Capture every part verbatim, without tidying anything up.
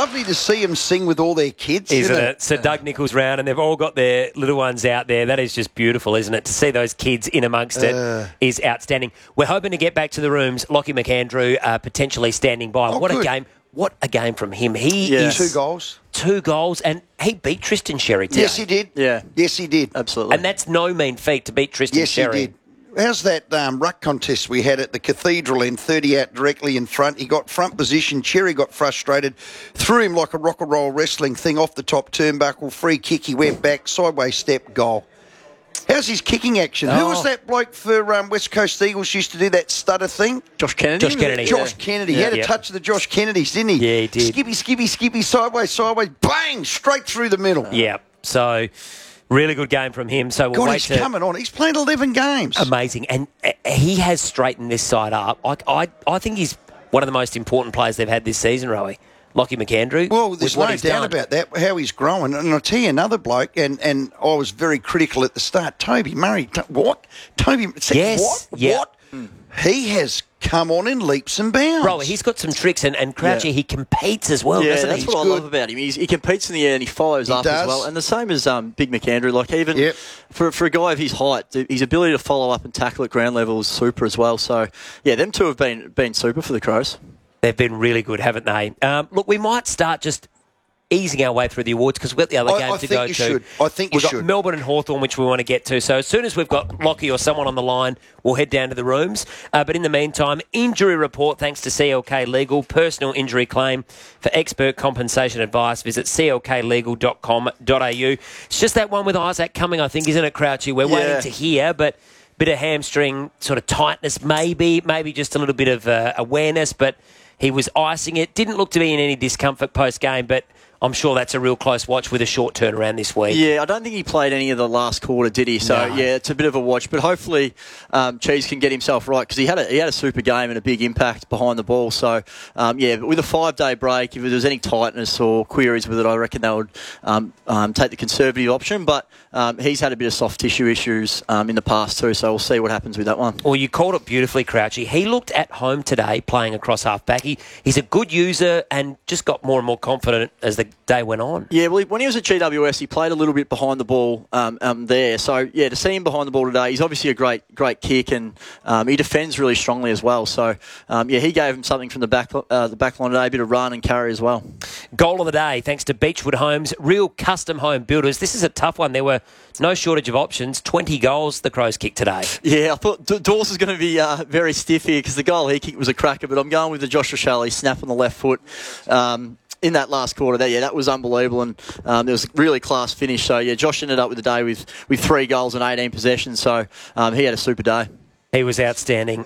lovely to see them sing with all their kids, isn't, isn't it? it? So Doug Nicholls round, and they've all got their little ones out there. That is just beautiful, isn't it? To see those kids in amongst it Uh. is outstanding. We're hoping to get back to the rooms. Lockie McAndrew uh, potentially standing by. Oh, what good. a game! What a game from him. He Yeah. is Two goals. two goals, and he beat Tristan Sherry today. Yes, he did. Yeah. Yes, he did. Absolutely. And that's no mean feat to beat Tristan Yes, Sherry. he did. How's that um, ruck contest we had at the Cathedral in thirty out directly in front? He got front position. Cherry got frustrated, threw him like a rock and roll wrestling thing off the top turnbuckle, free kick. He went back, sideways step, goal. How's his kicking action? Who Oh. was that bloke for um, West Coast Eagles used to do that stutter thing? Josh Kennedy. Josh Kennedy. Josh Kennedy. He Yeah. had a Yeah. touch of the Josh Kennedys, didn't he? Yeah, he did. Skippy, skippy, skippy, sideways, sideways, bang, straight through the middle. Yeah. So really good game from him. So we'll God, wait he's to coming on. He's played eleven games. amazing, and uh, he has straightened this side up. I, I, I think he's one of the most important players they've had this season, Rowie. Lockie McAndrew. Well, there's with what no he's doubt done. about that, how he's growing. And I'll tell you another bloke, and, and I was very critical at the start, Toby Murray. To- what? Toby, say, Yes, what? yeah. What? He has come on in leaps and bounds. Rowie, he's got some tricks, and, and Crouchy, Yeah. he competes as well, Yeah, doesn't that's he? what I good. love about him. He's, he competes in the air and he follows He up does. as well. And the same as um, Big McAndrew. Like even Yep. for for a guy of his height, th- his ability to follow up and tackle at ground level is super as well. So yeah, them two have been been super for the Crows. They've been really good, haven't they? Um, look, we might start just easing our way through the awards because we've got the other I- games I to think go you to. should. I think you we've got should. Melbourne and Hawthorn, which we want to get to. So as soon as we've got Lockie or someone on the line, we'll head down to the rooms. Uh, but in the meantime, injury report thanks to C L K Legal. Personal injury claim for expert compensation advice. Visit c l k legal dot com dot a u. It's just that one with Isaac coming, I think, isn't it, Crouchy? We're Yeah. waiting to hear, but bit of hamstring sort of tightness, maybe, maybe just a little bit of uh, awareness, but he was icing it. Didn't look to be in any discomfort post-game, but I'm sure that's a real close watch with a short turnaround this week. Yeah, I don't think he played any of the last quarter, did he? So No. yeah, it's a bit of a watch, but hopefully um, Cheese can get himself right because he had a he had a super game and a big impact behind the ball. So um, yeah, but with a five day break, if there was any tightness or queries with it, I reckon they would um, um, take the conservative option. But um, he's had a bit of soft tissue issues um, in the past too, so we'll see what happens with that one. Well, you called it beautifully, Crouchy. He looked at home today playing across half-back. He, he's a good user and just got more and more confident as the day went on. Yeah, well, when he was at G W S, he played a little bit behind the ball um, um, there. So, yeah, to see him behind the ball today, he's obviously a great great kick and um, he defends really strongly as well. So, um, yeah, he gave him something from the back uh, the back line today, a bit of run and carry as well. Goal of the day, thanks to Beechwood Homes, real custom home builders. This is a tough one. There were no shortage of options. twenty goals the Crows kicked today. Yeah, I thought D- Dawes was going to be uh, very stiff here because the goal he kicked was a cracker, but I'm going with the Josh Rochelle snap on the left foot. Um, in that last quarter, there, yeah, that was unbelievable, and um, there was a really class finish. So, yeah, Josh ended up with the day with, with three goals and eighteen possessions, so um, he had a super day. He was outstanding.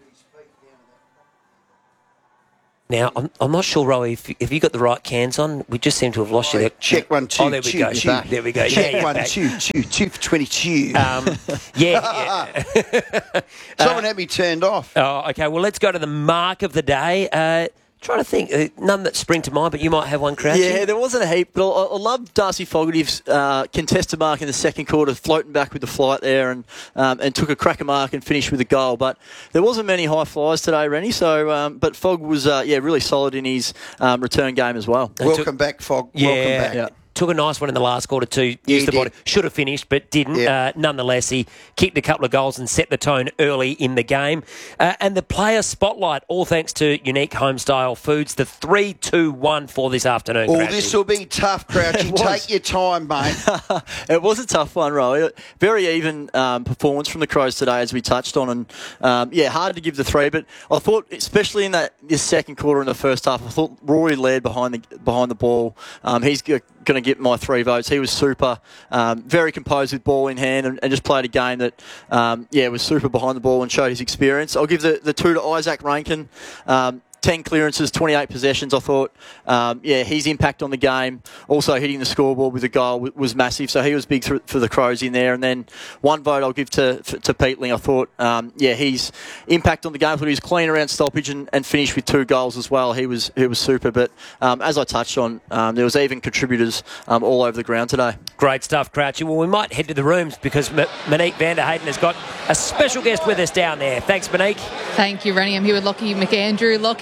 Now, I'm, I'm not sure, Rowie, if, if you got the right cans on. We just seem to have lost you there. Check one, two, Oh, there we two, go. two. There we go. Check Yeah, yeah, one, back. two, two, two for twenty-two. Um, yeah. yeah. Someone had me turned off. Oh, okay. Well, let's go to the mark of the day. Uh, trying to think. Uh, none that spring to mind, but you might have one, Crouchy. Yeah, there wasn't a heap, but I, I love Darcy Fogarty's uh, contested mark in the second quarter, floating back with the flight there and um, and took a cracker mark and finished with a goal. But there wasn't many high flyers today, Rennie. So, um, but Fog was uh, yeah really solid in his um, return game as well. Welcome back, Fog. Yeah. Welcome back. Yeah. Took a nice one in the last quarter too. Yeah, Used the he body. did. Should have finished, but didn't. Yeah. Uh, nonetheless, he kicked a couple of goals and set the tone early in the game. Uh, and the player spotlight, all thanks to Unique Homestyle Foods, the three two one for this afternoon. Oh, Crouchy. this will be tough, Crouchy. It was. Take your time, mate. It was a tough one, Roy. Very even um, performance from the Crows today, as we touched on, and um, yeah, hard to give the three. But I thought, especially in that this second quarter in the first half, I thought Rory led behind the behind the ball. Um, he's g- going to get my three votes. He was super, um, very composed with ball in hand, and, and just played a game that, um, yeah, was super behind the ball and showed his experience. I'll give the, the two to Isaac Rankin. Um, ten clearances, twenty-eight possessions, I thought. Um, yeah, his impact on the game, also hitting the scoreboard with a goal w- was massive. So he was big th- for the Crows in there. And then one vote I'll give to f- to Peatling. I thought, um, yeah, his impact on the game, I thought he was clean around stoppage and, and finished with two goals as well. He was he was super. But um, as I touched on, um, there was even contributors um, all over the ground today. Great stuff, Crouchy. Well, we might head to the rooms because M- Monique van der Hayden has got a special guest with us down there. Thanks, Monique. Thank you, Rennie. I'm here with Lockie McAndrew. Lockie,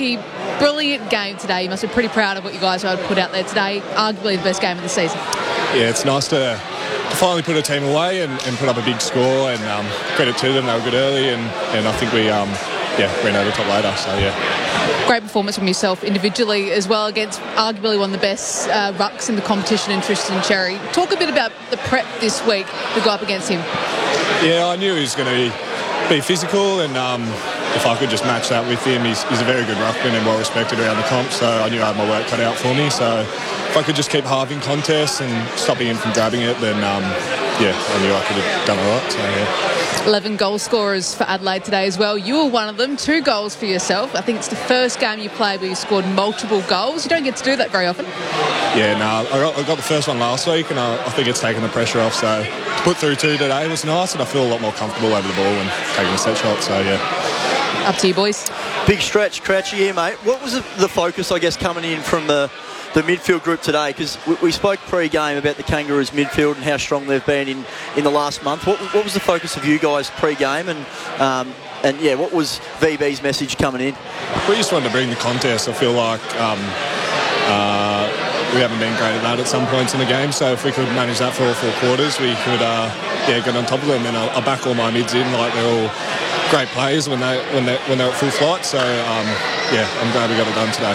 Lockie, brilliant game today. You must be pretty proud of what you guys have put out there today. Arguably the best game of the season. Yeah, it's nice to finally put a team away and, and put up a big score, and um, credit to them, they were good early, and, and I think we um, yeah ran over the top later, so yeah. Great performance from yourself individually as well against arguably one of the best uh, rucks in the competition in Tristan Cherry. Talk a bit about the prep this week to go up against him. Yeah, I knew he was going to be, be physical, and um, if I could just match that with him, he's, he's a very good ruckman and well respected around the comp, so I knew I had my work cut out for me. So if I could just keep halving contests and stopping him from grabbing it, then um, yeah, I knew I could have done all right. So yeah. eleven goal scorers for Adelaide today as well. You were one of them, two goals for yourself. I think it's the first game you played where you scored multiple goals. You don't get to do that very often. Yeah, no, I got, I got the first one last week, and I, I think it's taken the pressure off. So to put through two today was nice, and I feel a lot more comfortable over the ball and taking a set shot. So yeah. Up to you, boys. Big stretch, Crouchy here, mate. What was the, the focus, I guess, coming in from the, the midfield group today? Because we, we spoke pre-game about the Kangaroos midfield and how strong they've been in, in the last month. What, what was the focus of you guys pre-game? And, um, and yeah, what was V B's message coming in? We just wanted to bring the contest. I feel like um, uh, we haven't been great at that at some points in the game. So if we could manage that for all four quarters, we could uh, yeah, get on top of them. And I'll, I'll back all my mids in like they're all great players when they when they when they're at full flight. So um, yeah, I'm glad we got it done today.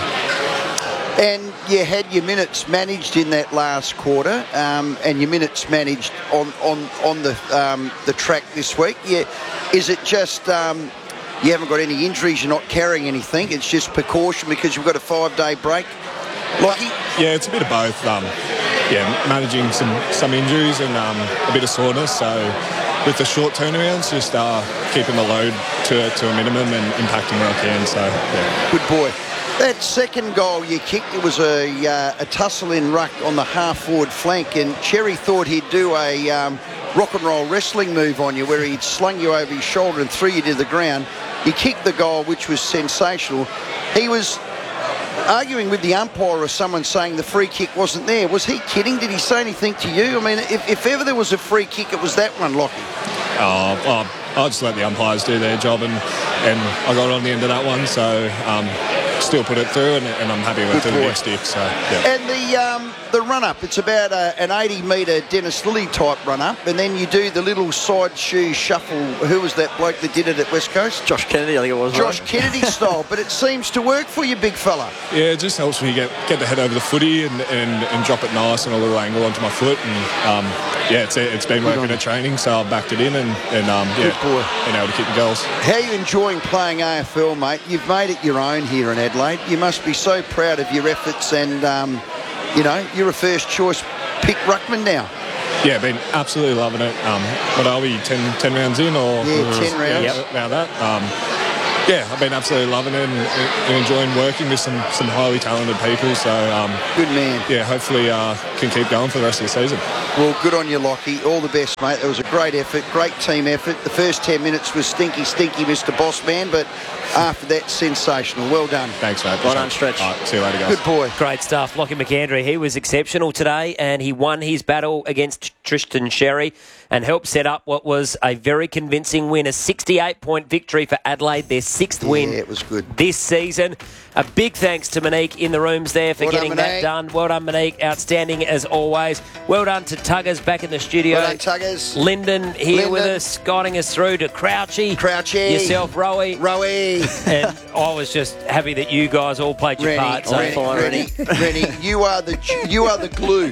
And you had your minutes managed in that last quarter, um, and your minutes managed on on on the um, the track this week. Yeah, is it just um, you haven't got any injuries? You're not carrying anything. It's just precaution because you've got a five-day break. Lockie? Yeah, it's a bit of both. Um, yeah, managing some some injuries and um, a bit of soreness. So with the short turnarounds, just uh, keeping the load to, to a minimum and impacting where I can. So, yeah. Good boy. That second goal you kicked, it was a, uh, a tussle-in ruck on the half-forward flank, and Cherry thought he'd do a um, rock and roll wrestling move on you where he'd slung you over his shoulder and threw you to the ground. You kicked the goal, which was sensational. He was arguing with the umpire or someone saying the free kick wasn't there. Was he kidding? Did he say anything to you? I mean, if, if ever there was a free kick, it was that one, Lockie. Oh, oh, I'll just let the umpires do their job, and, and I got on the end of that one, so um, still put it through, and, and I'm happy with it the next stick. So, yeah. And the um, the run-up, it's about a, an eighty metre Dennis Lilly type run-up, and then you do the little side shoe shuffle. Who was that bloke that did it at West Coast? Josh Kennedy, I think it was. Josh right? Kennedy style, but it seems to work for you, big fella. Yeah, it just helps me get, get the head over the footy and, and, and drop it nice and a little angle onto my foot. And um, yeah, it's it's been working at training, so I've backed it in and, and um, yeah, Good boy. been able to kick the goals. How are you enjoying playing A F L, mate? You've made it your own here in Adelaide. You must be so proud of your efforts, and um, you know, you're a first choice pick ruckman now. Yeah, been absolutely loving it. Um, what are we, ten, ten rounds in? Or Yeah, ten rounds. Yeah, about that. Um, yeah, I've been absolutely loving it and, and enjoying working with some, some highly talented people. So, um, Good man. yeah, hopefully uh, can keep going for the rest of the season. Well, good on you, Lockie. All the best, mate. That was a great effort, great team effort. The first ten minutes was stinky, stinky, Mister Bossman, but after that, sensational. Well done. Thanks, mate. Well done, Stretch. All right, see you later, guys. Good boy. Great stuff. Lockie McAndrew, he was exceptional today, and he won his battle against Tristan Cherry and helped set up what was a very convincing win, a sixty-eight point victory for Adelaide, their sixth win Yeah, it was good. this season. A big thanks to Monique in the rooms there for Well done, getting that Monique. done. Well done, Monique. Outstanding as always. Well done to Tuggers back in the studio. Well done, Tuggers. Lyndon here Lyndon. with us, guiding us through to Crouchy. Crouchy. Yourself, Rowie. Rowie. And I was just happy that you guys all played your Rennie, part. So Rennie, fine, Rennie, Rennie, you are the you are the glue.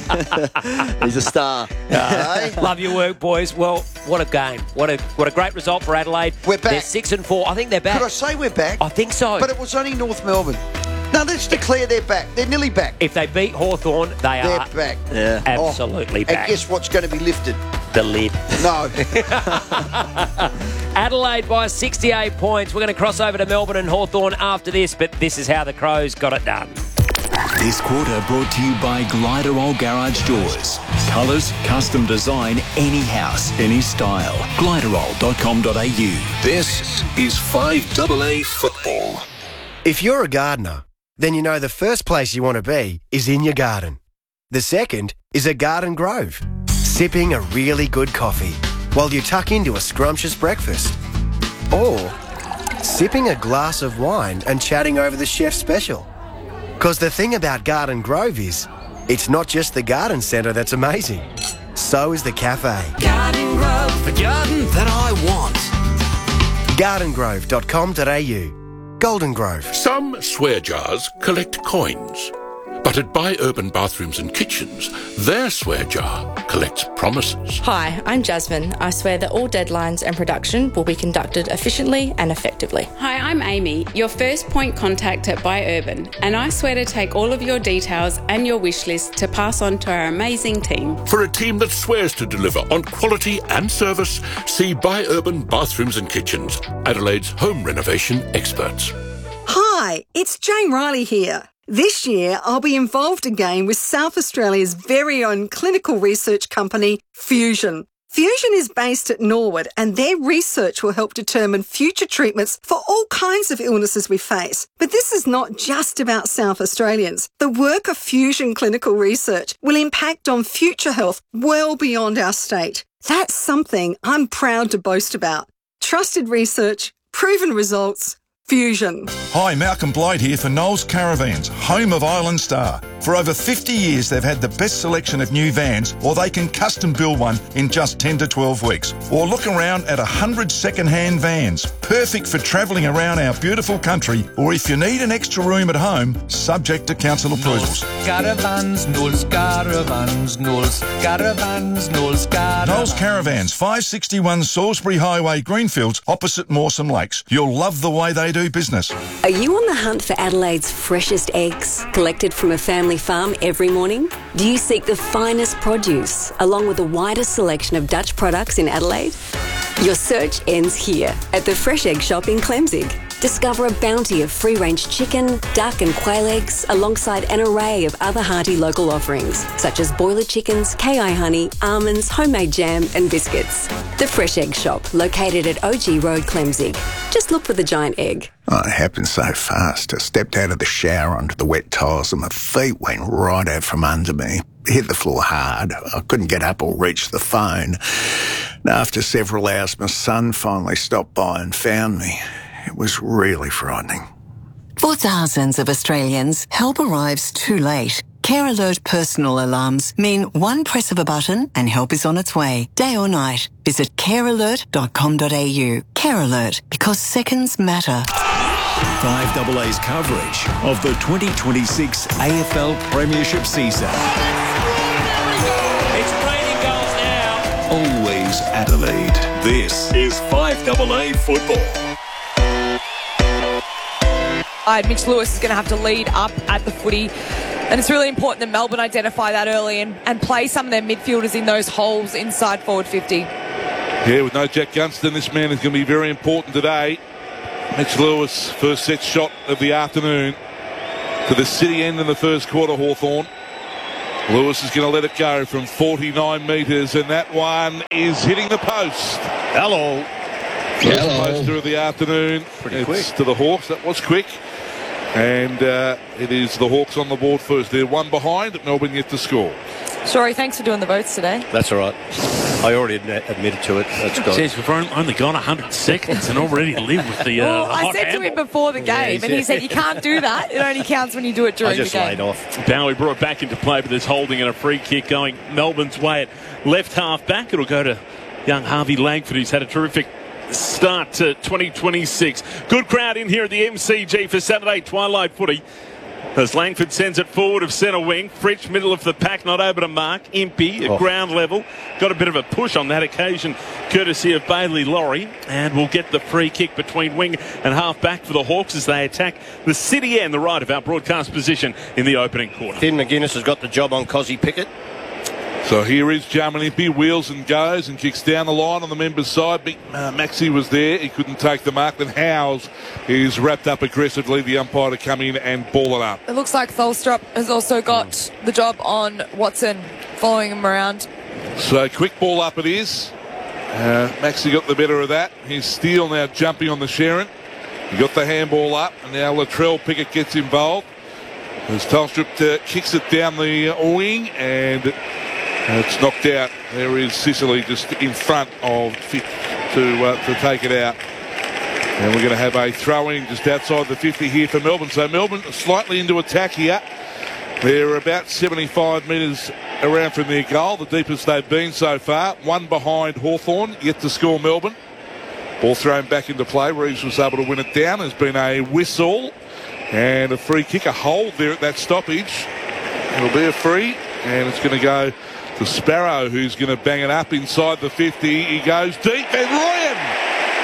He's a star. Eh? love your work, boys. Well, what a game. What a what a great result for Adelaide. We're back. They're six and four. I think they're back. Could I say we're back? I think so. But it was only North Melbourne. No, let's declare they're back. They're nearly back. If they beat Hawthorn, they They're are back. Yeah. absolutely And back. guess what's going to be lifted? The lid. No. Adelaide by sixty-eight points. We're going to cross over to Melbourne and Hawthorn after this, but this is how the Crows got it done. This quarter brought to you by Gliderol Garage Doors. Colours, custom design, any house, any style. Gliderol dot com dot a u. This is five A A football. If you're a gardener, then you know the first place you want to be is in your garden. The second is a garden grove, sipping a really good coffee while you tuck into a scrumptious breakfast. Or Sipping a glass of wine and chatting over the chef's special. Because the thing about Garden Grove is, it's not just the garden centre that's amazing. So is the cafe. Garden Grove, the garden that I want. garden grove dot com dot a u. Golden Grove. Some swear jars collect coins. But at Buy Urban Bathrooms and Kitchens, their swear jar collects promises. Hi, I'm Jasmine. I swear that all deadlines and production will be conducted efficiently and effectively. Hi, I'm Amy, your first point contact at Buy Urban, and I swear to take all of your details and your wish list to pass on to our amazing team. For a team that swears to deliver on quality and service, see Buy Urban Bathrooms and Kitchens, Adelaide's home renovation experts. Hi, it's Jane Riley here. This year, I'll be involved again with South Australia's very own clinical research company, Fusion. Fusion is based at Norwood, and their research will help determine future treatments for all kinds of illnesses we face. But this is not just about South Australians. The work of Fusion Clinical Research will impact on future health well beyond our state. That's something I'm proud to boast about. Trusted research, proven results, Fusion. Hi, Malcolm Blight here for Knowles Caravans, home of Island Star. For over fifty years, they've had the best selection of new vans, or they can custom build one in just ten to twelve weeks. Or look around at one hundred second-hand vans, perfect for travelling around our beautiful country, or if you need an extra room at home, subject to council approvals. Caravans, Knowles Caravans, Knowles Caravans, Knowles Caravans. Knowles Caravans, five sixty-one Salisbury Highway, Greenfields, opposite Mawson Lakes. You'll love the way they do business. Are you on the hunt for Adelaide's freshest eggs, collected from a family farm every morning? Do you seek the finest produce, along with the widest selection of Dutch products in Adelaide? Your search ends here, at the Fresh Egg Shop in Clemzig. Discover a bounty of free-range chicken, duck and quail eggs, alongside an array of other hearty local offerings, such as boiler chickens, K I honey, almonds, homemade jam and biscuits. The Fresh Egg Shop, located at O G Road, Clemzig. Just look for the giant egg. Oh, it happened so fast. I stepped out of the shower onto the wet tiles and my feet went right out from under me. Hit the floor hard. I couldn't get up or reach the phone. And after several hours, my son finally stopped by and found me. It was really frightening. For thousands of Australians, help arrives too late. Care Alert personal alarms mean one press of a button and help is on its way, day or night. Visit care alert dot com dot a u. Care Alert, because seconds matter. five A A's coverage of the twenty twenty-six A F L Premiership season. It's raining goals now. Always Adelaide. This is five A A football. Uh, Mitch Lewis is going to have to lead up at the footy, and it's really important that Melbourne identify that early and, and play some of their midfielders in those holes inside forward fifty. Yeah, with no Jack Gunston, this man is going to be very important today. Mitch Lewis, first set shot of the afternoon to the city end in the first quarter, Hawthorn. Lewis is going to let it go from forty-nine metres, and that one is hitting the post. Hello. First Hello. poster of the afternoon. Pretty it's quick. To the Hawks. That was quick. And uh, it is the Hawks on the board first. They're one behind. Melbourne yet to score. Shorey, thanks for doing the votes today. That's all right. I already admit, admitted to it. That's good. Says we've only gone one hundred seconds and already live with the. Uh, well, the I hot said to handle. him before the Yeah, game, he and he said- said you can't do that. It only counts when you do it during I just the game. laid off. Bowie brought back into play, but there's holding and a free kick going Melbourne's way at left half back. It'll go to young Harvey Langford, who's had a terrific start to twenty twenty-six. Good crowd in here at the M C G for Saturday Twilight Footy. As Langford sends it forward of centre wing. Fritsch, middle of the pack, not able to mark. Impey at Oh. ground level. Got a bit of a push on that occasion, courtesy of Bailey Laurie. And we'll get the free kick between wing and half back for the Hawks as they attack the city end, the right of our broadcast position in the opening quarter. Finn McGuinness has got the job on Cozzy Pickett. So here is Jamin Impey, wheels and goes and kicks down the line on the members' side. Big uh, Maxi was there. He couldn't take the mark. Then Howes is wrapped up aggressively. The umpire to come in and ball it up. It looks like Tholstrup has also got the job on Watson, following him around. So quick ball up it is. Uh, Maxi got the better of that. He's Steele now jumping on the Sharon. He got the handball up, and now Latrell Pickett gets involved. As Tholstrup uh, kicks it down the uh, wing, and Uh, it's knocked out. There is Sicily just in front of Fit to uh, to take it out. And we're going to have a throw-in just outside the fifty here for Melbourne. So Melbourne slightly into attack here. They're about seventy-five metres around from their goal, the deepest they've been so far. One behind Hawthorn, yet to score Melbourne. Ball thrown back into play. Reeves was able to win it down. There's been a whistle and a free kick, a hold there at that stoppage. It'll be a free, and it's going to go to Sparrow, who's going to bang it up inside the fifty. He goes deep. Van Rooyen!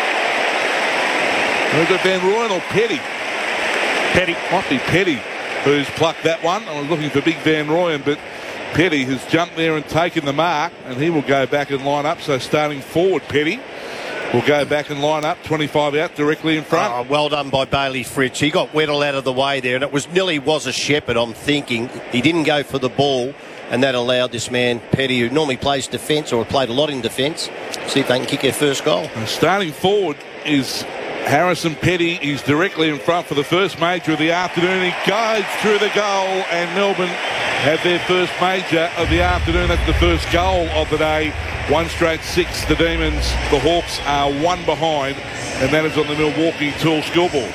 We've got Van Rooyen or Petty. Petty. Might be Petty who's plucked that one. I was looking for big Van Rooyen, but Petty has jumped there and taken the mark, and he will go back and line up. So starting forward, Petty will go back and line up, twenty-five out directly in front. Oh, well done by Bailey Fritsch. He got Weddle out of the way there, and it was nearly was a Shepherd, I'm thinking. He didn't go for the ball, and that allowed this man, Petty, who normally plays defence or played a lot in defence, see if they can kick their first goal. And starting forward is Harrison Petty. He's directly in front for the first major of the afternoon. He goes through the goal, and Melbourne have their first major of the afternoon. That's the first goal of the day. One straight six. The Demons, the Hawks, are one behind, and that is on the Milwaukee Tool scoreboard.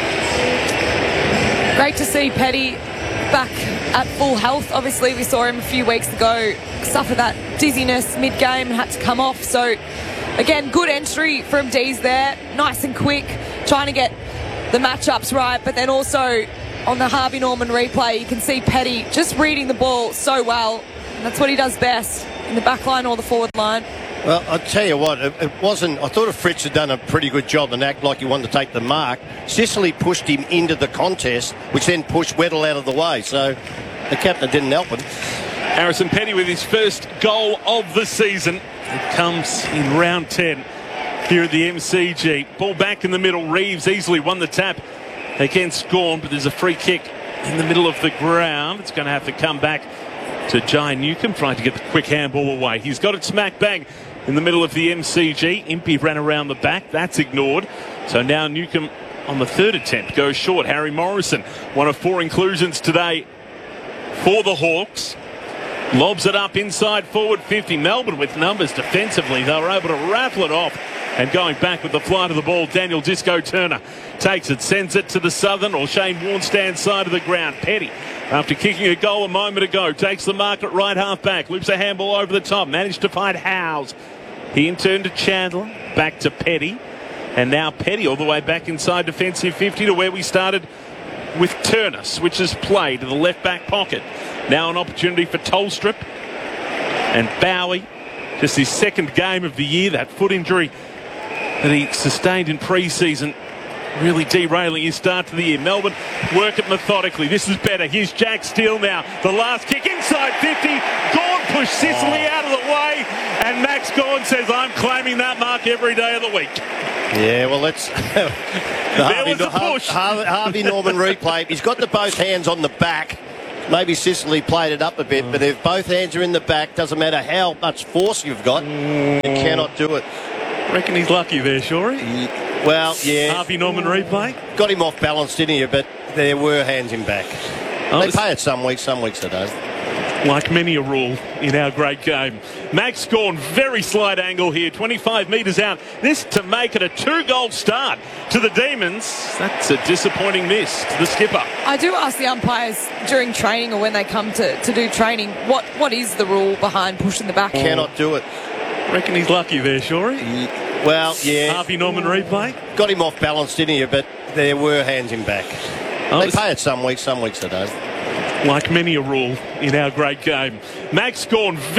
Great to see Petty back at full health. Obviously, we saw him a few weeks ago suffer that dizziness mid-game and had to come off. So, again, good entry from Dees there. Nice and quick, trying to get the matchups right. But then also on the Harvey Norman replay, you can see Petty just reading the ball so well. And that's what he does best, in the back line or the forward line. Well, I'll tell you what, it, it wasn't... I thought if Fritz had done a pretty good job and act like he wanted to take the mark, Sicily pushed him into the contest, which then pushed Weddle out of the way. So the captain didn't help him. Harrison Petty with his first goal of the season. It comes in round ten here at the M C G. Ball back in the middle. Reeves easily won the tap against Gawn, but there's a free kick in the middle of the ground. It's going to have to come back to Jai Newcomb, trying to get the quick handball away. He's got it smack bang in the middle of the M C G. Impey ran around the back. That's ignored. So now Newcomb on the third attempt goes short. Harry Morrison, one of four inclusions today for the Hawks. Lobs it up inside forward fifty. Melbourne with numbers defensively. They were able to raffle it off. And going back with the flight of the ball, Daniel Disco Turner takes it, sends it to the southern or Shane Warnstand side of the ground. Petty, after kicking a goal a moment ago, takes the mark at right half back, loops a handball over the top, managed to find Howes. He in turn to Chandler, back to Petty, and now Petty all the way back inside defensive fifty to where we started with Turner. Switches play to the left back pocket. Now an opportunity for Tolstrup and Bowie. Just his second game of the year. That foot injury that he sustained in pre-season really derailing his start to the year. Melbourne work it methodically. This is better. Here's Jack Steele now. The last kick inside fifty. Gawn pushed Sicily out of the way, and Max Gawn says, I'm claiming that mark every day of the week. Yeah, well, let's... the Harvey, was a push. Harvey, Harvey Norman replay. He's got the both hands on the back. Maybe Sicily played it up a bit, but if both hands are in the back, doesn't matter how much force you've got, you cannot do it. Reckon he's lucky there, Shorey? Well, yeah. Harvey Norman replay? Got him off balance, didn't you? But there were hands in back. Oh, they pay it some weeks, some weeks they don't. Like many a rule in our great game. Max Gawn, very slight angle here, twenty-five metres out. This to make it a two-goal start to the Demons. That's a disappointing miss to the skipper. I do ask the umpires during training or when they come to, to do training, what, what is the rule behind pushing the back? Cannot do it. Reckon he's lucky there, Shorey? Well, yeah. Harvey Norman replay? Got him off balance, didn't you? But there were hands in back. Oh, they pay it some weeks, some weeks they don't. Like many a rule in our great game. Max Gawn.